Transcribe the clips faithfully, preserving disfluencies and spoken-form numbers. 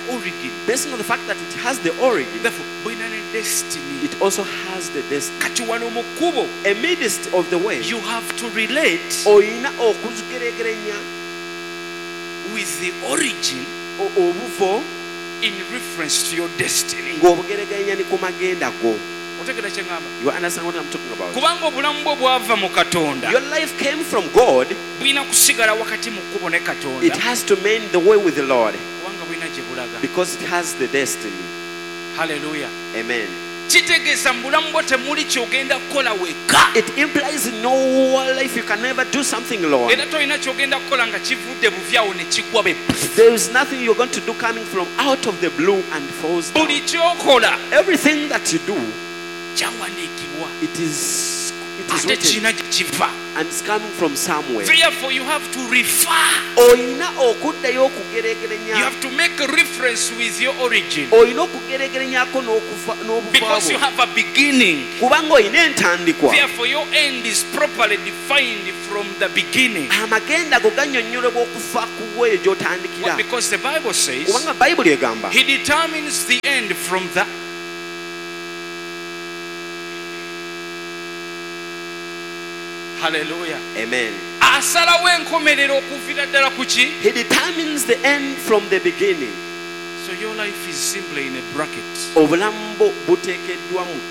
origin. Based on the fact that it has the origin, Therefore, bulina ne destiny. it also has the destiny. Kati wano mu kkubo, Amidst of the way, you have to relate oyina okugeregeranya with the origin obuvo in reference to your destiny. ng'obugeregeranya ni ku magenda go. Otegera kye ngamba? You understand what I'm talking about? Kubanga obulamu bwo bwava mu Katonda, Your life came from God. bulina kusigala wakati mu kkubo ne Katonda. It has to mend the way with the Lord Kubanga bulina gye bulaga. because it has the destiny. Hallelujah. Amen. Kitegeeza mu bulamu bwo temuli kyogenda kukola wekka. It implies in no life you can never do something alone. Era tolina kyogenda kukola nga kivudde buvyawo ne kigwa be. There is nothing you're going to do coming from out of the blue and falls down. Buli kyokola Everything that you do, kyawandiikibwa it is it is ate written kirina gye kiva. and it's coming from somewhere. Therefore you have to refer. Oyina okuddayo You okugeregeranya. have to make a reference with your origin. Oyina okugeregeranyako n'okufa Because you n'obufaabo. have a beginning. Kubanga oyina entandikwa. Therefore your end is properly defined from the beginning. Amagenda go gannyonnyolebwa okufa ku bwe gy'otandikira. Because the Bible says Kubanga Bayibuli egamba He determines the end from the Hallelujah. Amen. Asalawo enkomerero okuviira ddala ku ki? He determines the end from the beginning. So your life is simply in a bracket. Obulamu bwo buteekeddwa mu.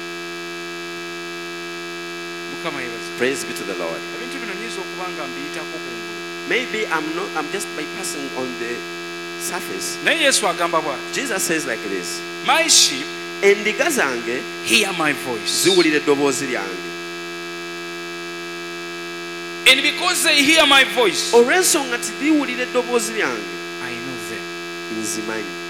Mukama yebaze. Praise be to the Lord. Ebintu bino nyinza okuba nga mbiyitako kungulu. Maybe I'm not I'm just bypassing on the surface. Naye Yesu agamba bw'ati. Jesus says like this. My sheep Endiga zange hear my voice. ziwulira eddoboozi lyange. And because they hear my voice, Olw'ensonga nti ziwulira eddoboozi lyange, I know them. nzimanyi.